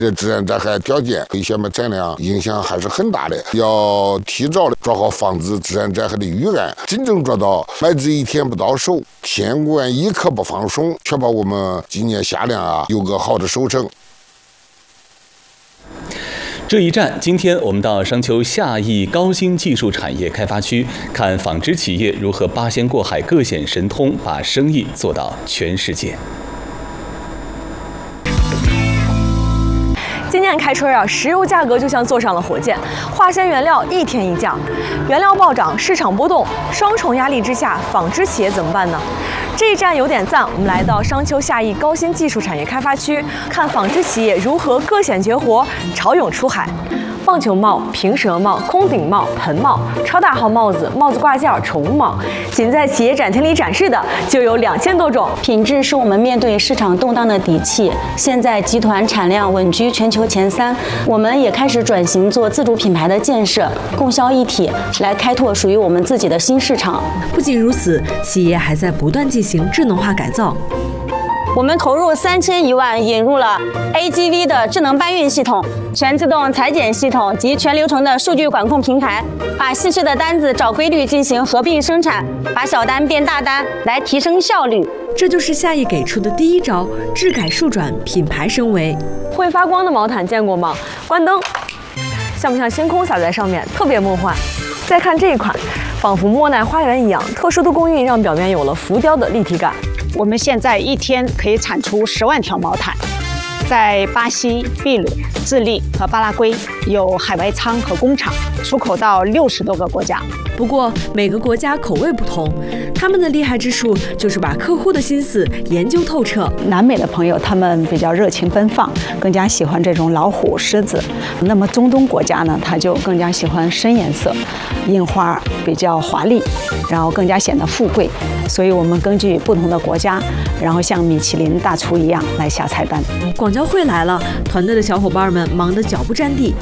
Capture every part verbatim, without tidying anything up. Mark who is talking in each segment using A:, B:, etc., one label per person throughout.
A: 这自然灾害条件对什么产量影响还是很大的，要提早的做好防止自然灾害的预案，真正做到麦子一天不到手，天管一刻不放松，确保我们今年夏粮啊有个好的收成。
B: 这一站，今天我们到商丘夏邑高新技术产业开发区，看纺织企业如何八仙过海、各显神通，把生意做到全世界。
C: 今年开春啊，石油价格就像坐上了火箭，化纤原料一天一降，原料暴涨，市场波动，双重压力之下，纺织企业怎么办呢？这一站有点赞，我们来到商丘夏邑高新技术产业开发区，看纺织企业如何各显绝活，潮涌出海。棒球帽、平舌帽、空顶帽、盆帽、超大号帽子、帽子挂件、宠物帽，仅在企业展厅里展示的就有两千多种。
D: 品质是我们面对市场动荡的底气。现在集团产量稳居全球前三，我们也开始转型做自主品牌的建设，供销一体，来开拓属于我们自己的新市场。
E: 不仅如此，企业还在不断进行智能化改造。
D: 我们投入三千一万，引入了 A G V 的智能搬运系统、全自动裁剪系统及全流程的数据管控平台，把细致的单子找规律进行合并生产，把小单变大单，来提升效率。
E: 这就是夏邑给出的第一招：质改数转，品牌升维。
C: 会发光的毛毯见过吗？关灯，像不像星空洒在上面，特别梦幻。再看这一款，仿佛莫奈花园一样，特殊的工艺让表面有了浮雕的立体感。
F: 我们现在一天可以产出十万条毛毯，在巴西、秘鲁、智利和巴拉圭有海外仓和工厂，出口到六十多个国家。
E: 不过每个国家口味不同，他们的厉害之处就是把客户的心思研究透彻。
F: 南美的朋友他们比较热情奔放，更加喜欢这种老虎、狮子。那么中东国家呢，他就更加喜欢深颜色，印花比较华丽，然后更加显得富贵。所以我们根据不同的国家，然后像米其林大厨一样来下菜单。
E: 广交会来了，团队的小伙伴们忙得脚不沾地。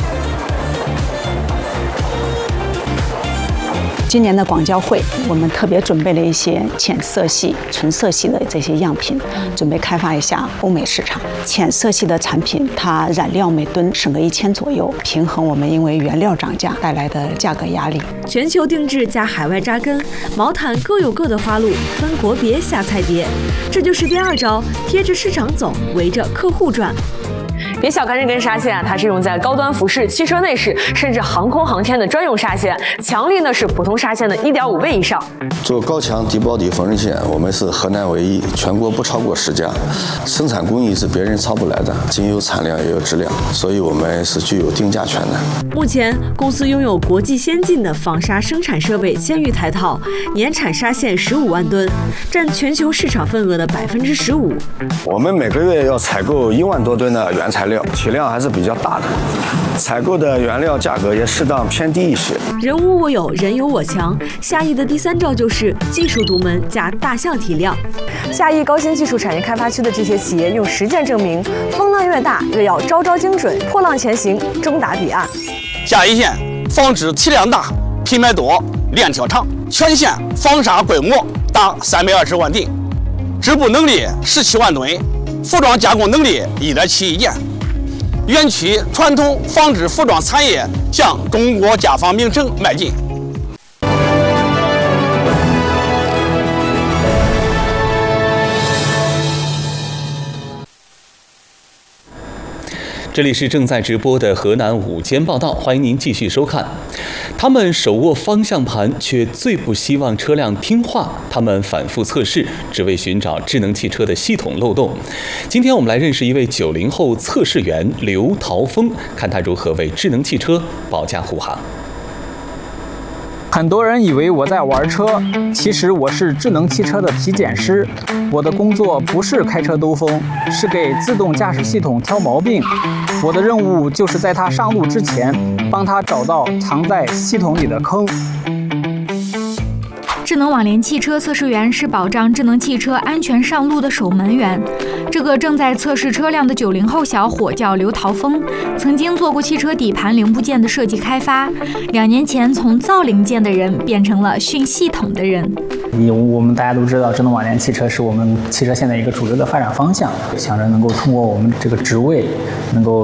F: 今年的广交会，我们特别准备了一些浅色系、纯色系的这些样品，准备开发一下欧美市场。浅色系的产品，它染料每吨省个一千左右，平衡我们因为原料涨价带来的价格压力。
E: 全球定制加海外扎根，毛毯各有各的花路，分国别下菜碟。这就是第二招，贴着市场走，围着客户转。
C: 别小看这根纱线啊，它是用在高端服饰、汽车内饰，甚至航空航天的专用纱线，强力呢是普通纱线的一点五倍以上。
G: 做高强低保底缝纫线，我们是河南唯一，全国不超过十家，生产工艺是别人抄不来的，仅有产量也有质量，所以我们是具有定价权的。
E: 目前，公司拥有国际先进的纺纱生产设备千余台套，年产纱线十五万吨，占全球市场份额的百分之十五。
G: 我们每个月要采购一万多吨的原材料。体量还是比较大的，采购的原料价格也适当偏低一些。
E: 人无我有，人有我强。夏邑的第三招就是技术独门加大项体量。
C: 夏邑高新技术产业开发区的这些企业用实践证明，风浪越大，越要招招精准，破浪前行，终达彼岸。
H: 夏邑县纺织体量大，品牌多，链条长，全县纺纱规模达三百二十万吨，织布能力十七万吨，服装加工能力一点七亿件。园区传统纺织服装产业向中国家纺名城迈进。
B: 这里是正在直播的河南午间报道，欢迎您继续收看。他们手握方向盘，却最不希望车辆听话。他们反复测试，只为寻找智能汽车的系统漏洞。今天我们来认识一位九零后测试员刘桃峰，看他如何为智能汽车保驾护航。
I: 很多人以为我在玩车，其实我是智能汽车的体检师。我的工作不是开车兜风，是给自动驾驶系统挑毛病。我的任务就是在它上路之前，帮它找到藏在系统里的坑。
J: 智能网联汽车测试员是保障智能汽车安全上路的守门员。这个正在测试车辆的九零后小伙叫刘桃峰，曾经做过汽车底盘零部件的设计开发。两年前，从造零件的人变成了训系统的人。
I: 我们大家都知道，智能网联汽车是我们汽车现在一个主流的发展方向，想着能够通过我们这个职位，能够